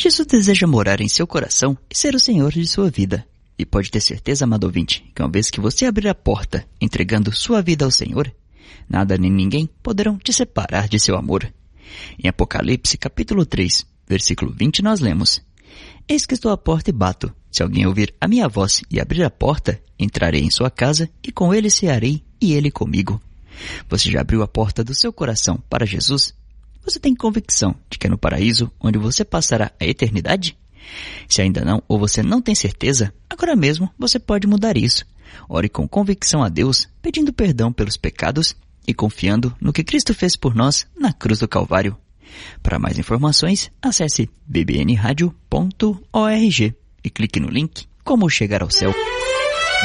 Jesus deseja morar em seu coração e ser o Senhor de sua vida. E pode ter certeza, amado ouvinte, que uma vez que você abrir a porta, entregando sua vida ao Senhor, nada nem ninguém poderão te separar de seu amor. Em Apocalipse, capítulo 3, versículo 20, nós lemos: Eis que estou à porta e bato. Se alguém ouvir a minha voz e abrir a porta, entrarei em sua casa e com ele cearei e ele comigo. Você já abriu a porta do seu coração para Jesus? Você tem convicção de que é no paraíso onde você passará a eternidade? Se ainda não, ou você não tem certeza, agora mesmo você pode mudar isso. Ore com convicção a Deus, pedindo perdão pelos pecados e confiando no que Cristo fez por nós na cruz do Calvário. Para mais informações, acesse bbnradio.org e clique no link Como Chegar ao Céu.